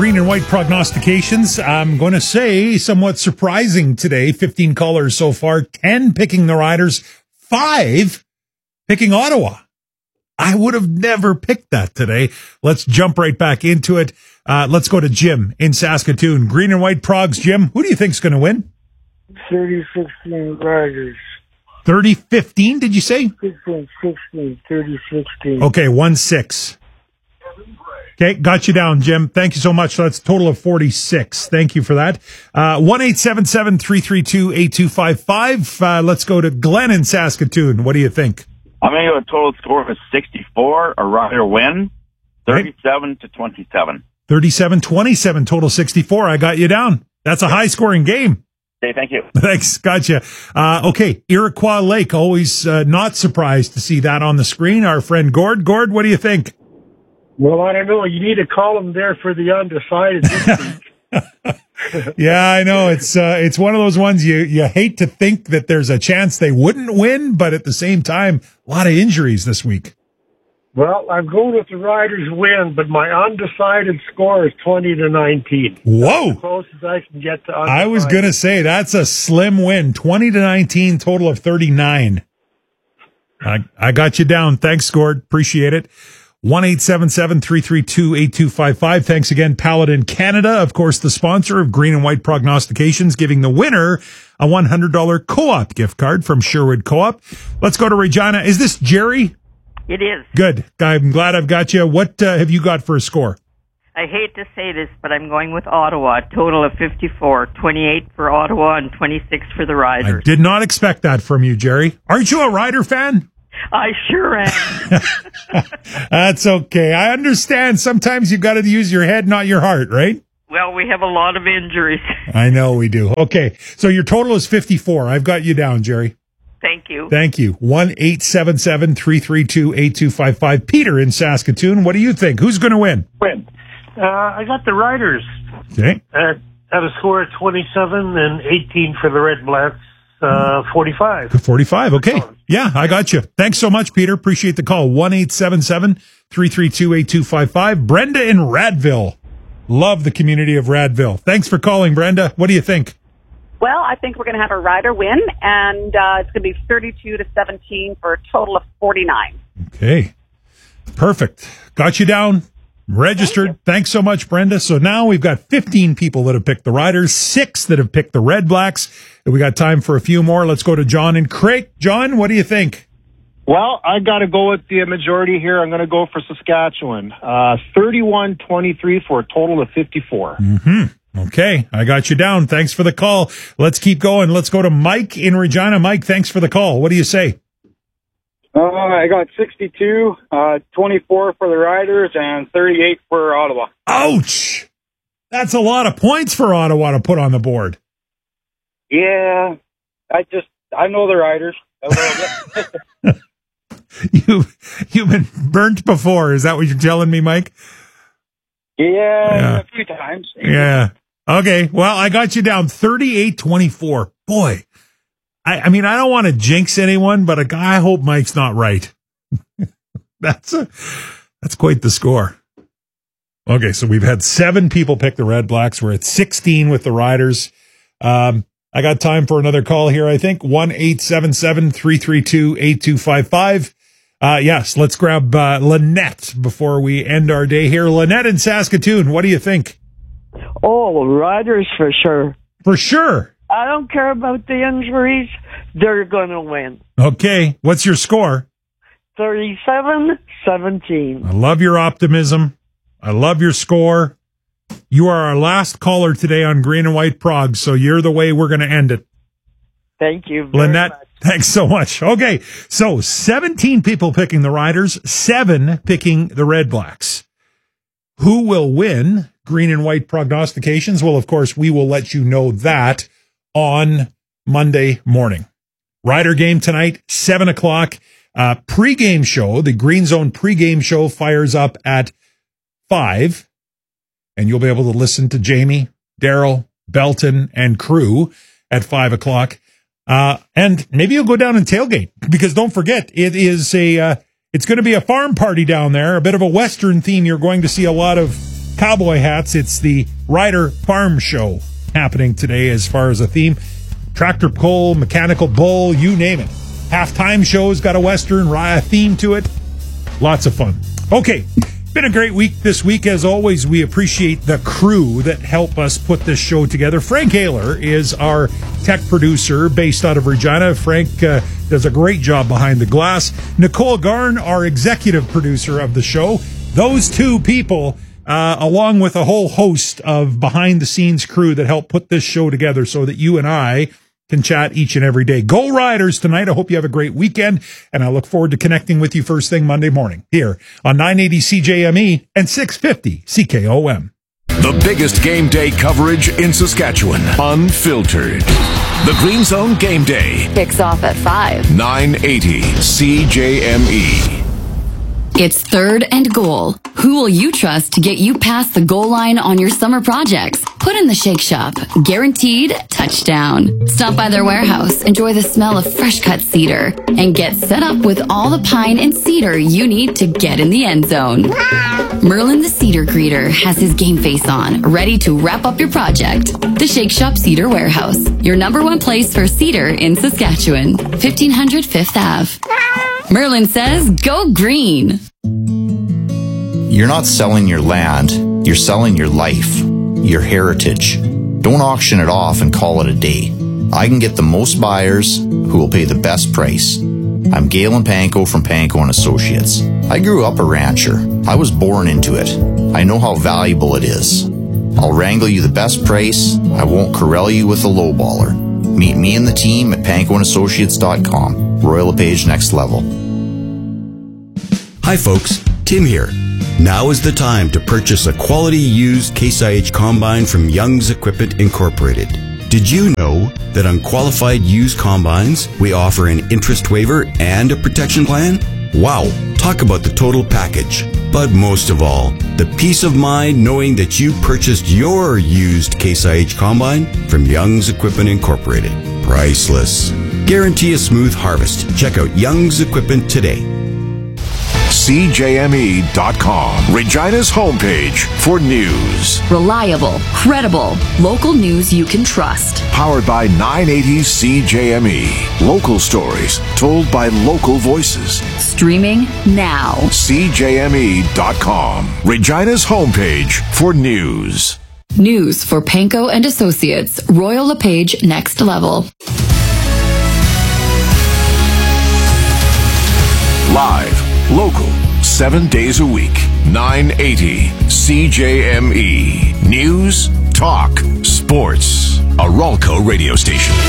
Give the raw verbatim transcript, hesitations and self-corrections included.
Green and White prognostications. I'm going to say somewhat surprising today. fifteen callers so far, ten picking the Riders, five picking Ottawa. I would have never picked that today. Let's jump right back into it. Uh, let's go to Jim in Saskatoon. Green and White progs. Jim, who do you think's going to win? thirty fifteen Riders. thirty fifteen, did you say? fifteen sixteen, thirty sixteen. Okay, one six. Okay, got you down, Jim. Thank you so much. So that's a total of forty-six. Thank you for that. Uh, one eight seven seven, three three two, eight two five five. Uh, let's go to Glenn in Saskatoon. What do you think? I'm going to go a total score of sixty-four, a Rider win, thirty-seven to twenty-seven. thirty-seven twenty-seven, total sixty-four. I got you down. That's a high-scoring game. Okay, thank you. Thanks. Gotcha. Uh, okay, Iroquois Lake. Always uh, not surprised to see that on the screen. Our friend Gord. Gord, what do you think? Well, I don't know. You need to call them there for the undecided this week. Yeah, I know. It's uh, it's one of those ones you, you hate to think that there's a chance they wouldn't win, but at the same time, a lot of injuries this week. Well, I'm going with the Riders win, but my undecided score is twenty to nineteen. Whoa! As close as I can get to undecided. I was going to say that's a slim win. twenty to nineteen, total of thirty-nine. I, I got you down. Thanks, Gord. Appreciate it. one eight seven seven, three three two, eight two five five. Thanks again, Paladin Canada, of course, the sponsor of Green and White Prognostications, giving the winner a one hundred dollars Co-op gift card from Sherwood Co-op. Let's go to Regina. Is this Jerry? It is. Good. I'm glad I've got you. What uh, have you got for a score? I hate to say this, but I'm going with Ottawa. Total of fifty-four. twenty-eight for Ottawa and twenty-six for the Riders. I did not expect that from you, Jerry. Aren't you a Rider fan? I sure am. That's okay. I understand. Sometimes you've got to use your head, not your heart, right? Well, we have a lot of injuries. I know we do. Okay. So your total is fifty-four. I've got you down, Jerry. Thank you. Thank you. one eight seven seven, three three two, eight two five five. Peter in Saskatoon, what do you think? Who's going to win? Win. Uh, I got the Riders Okay. at, at a score of twenty-seven and eighteen for the Red Blacks, uh, forty-five. forty-five. Okay. Yeah, I got you. Thanks so much, Peter. Appreciate the call. one eight seven seven, three three two, eight two five five. Brenda in Radville. Love the community of Radville. Thanks for calling, Brenda. What do you think? Well, I think we're going to have a Rider win, and uh, it's going to be thirty-two to seventeen for a total of forty-nine. Okay. Perfect. Got you down. Registered. Thank Thanks so much, Brenda. So now we've got fifteen people that have picked the Riders, six that have picked the Red Blacks. And we got time for a few more. Let's go to John and Craig. John, what do you think? Well, I got to go with the majority here. I'm going to go for Saskatchewan. Uh, thirty-one twenty-three for a total of fifty-four. Mm-hmm. Okay, I got you down. Thanks for the call. Let's keep going. Let's go to Mike in Regina. Mike, thanks for the call. What do you say? Uh, I got sixty-two, uh, twenty-four for the Riders, and thirty-eight for Ottawa. Ouch! That's a lot of points for Ottawa to put on the board. Yeah, I just, I know the Riders a little bit. you, you've been burnt before. Is that what you're telling me, Mike? Yeah, Yeah. a few times. Yeah. Okay. Well, I got you down thirty-eight twenty-four. Boy, I, I mean, I don't want to jinx anyone, but a guy, I hope Mike's not right. that's a, that's quite the score. Okay. So we've had seven people pick the Red Blacks. We're at sixteen with the Riders. Um, I got time for another call here. I think one eight seven seven, three three two, eight two five five. Uh, yes, let's grab uh, Lynette before we end our day here. Lynette in Saskatoon, what do you think? Oh, Riders for sure. For sure. I don't care about the injuries. They're going to win. Okay. What's your score? thirty-seven seventeen. I love your optimism. I love your score. You are our last caller today on Green and White Prog, so you're the way we're going to end it. Thank you very Lynette, much. Thanks so much. Okay, so seventeen people picking the Riders, seven picking the Red Blacks. Who will win Green and White prognostications? Well, of course, we will let you know that on Monday morning. Rider game tonight, seven o'clock. Uh, pre-game show, the Green Zone pre-game show fires up at five, and you'll be able to listen to Jamie, Daryl, Belton, and crew at five o'clock. Uh, and maybe you'll go down and tailgate, because don't forget, it is a, uh, it's going to be a farm party down there, a bit of a Western theme. You're going to see a lot of cowboy hats. It's the Rider Farm Show happening today as far as a theme. Tractor pull, mechanical bull, you name it. Halftime show's got a Western Raya theme to it. Lots of fun. Okay, been a great week this week. As always, we appreciate the crew that help us put this show together. Frank Ayler is our tech producer based out of Regina. Frank uh, does a great job behind the glass. Nicole Garn, our executive producer of the show. Those two people, uh, along with a whole host of behind-the-scenes crew that help put this show together so that you and I can chat each and every day. Go Riders tonight. I hope you have a great weekend, and I look forward to connecting with you first thing Monday morning here on nine eighty C J M E and six fifty C K O M. The biggest game day coverage in Saskatchewan, unfiltered. The Green Zone Game Day kicks off at five. nine eighty C J M E. It's third and goal. Who will you trust to get you past the goal line on your summer projects? Put in the Shake Shop. Guaranteed touchdown. Stop by their warehouse, enjoy the smell of fresh cut cedar, and get set up with all the pine and cedar you need to get in the end zone. Merlin the Cedar Greeter has his game face on, ready to wrap up your project. The Shake Shop Cedar Warehouse, your number one place for cedar in Saskatchewan. fifteen hundred Fifth Avenue. Merlin says, go green. You're not selling your land, you're selling your life, your heritage. Don't auction it off and call it a day. I can get the most buyers who will pay the best price. I'm Galen Panko from Panko and Associates. I grew up a rancher. I was born into it. I know how valuable it is. I'll wrangle you the best price. I won't corral you with a lowballer. Meet me and the team at panko and associates dot com. Royal LePage Next Level. Hi folks, Tim here. Now is the time to purchase a quality used Case I H combine from Young's Equipment Incorporated. Did you know that on qualified used combines, we offer an interest waiver and a protection plan? Wow, talk about the total package. But most of all, the peace of mind knowing that you purchased your used Case I H combine from Young's Equipment Incorporated. Priceless. Guarantee a smooth harvest. Check out Young's Equipment today. C J M E dot com, Regina's homepage for news. Reliable, credible, local news you can trust. Powered by nine eighty C J M E. Local stories told by local voices. Streaming now. C J M E dot com, Regina's homepage for news. News for Panko and Associates, Royal LePage Next Level. Live, local, seven days a week. nine eighty C J M E. News, talk, sports. A Ralco radio station.